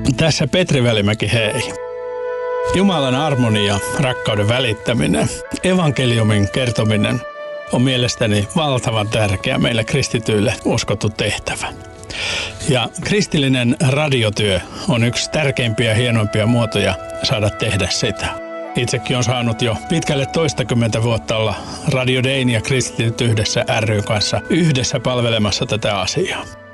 Tässä Petri Välimäki, hei. Jumalan armoni ja rakkauden välittäminen, evankeliumin kertominen on mielestäni valtavan tärkeä meille kristityille uskottu tehtävä. Ja kristillinen radiotyö on yksi tärkeimpiä ja hienoimpia muotoja saada tehdä sitä. Itsekin on saanut jo pitkälle 20 vuotta olla Radio Dein ja Kristityt yhdessä ry:n kanssa yhdessä palvelemassa tätä asiaa.